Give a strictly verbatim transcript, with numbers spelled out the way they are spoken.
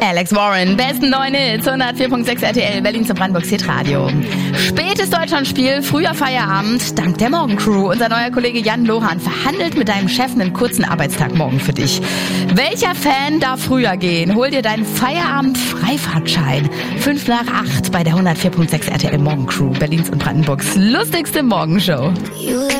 Alex Warren, besten neuen Hits, hundertvier Komma sechs R T L, Berlin zum Brandenburgs Hitradio. Spätes Deutschlandspiel, früher Feierabend, dank der Morgencrew. Unser neuer Kollege Jan Lohan verhandelt mit deinem Chef einen kurzen Arbeitstag morgen für dich. Welcher Fan darf früher gehen? Hol dir deinen Feierabend-Freifahrtschein. Fünf nach acht bei der hundertvier Komma sechs R T L Morgencrew, Berlins und Brandenburgs lustigste Morgenshow.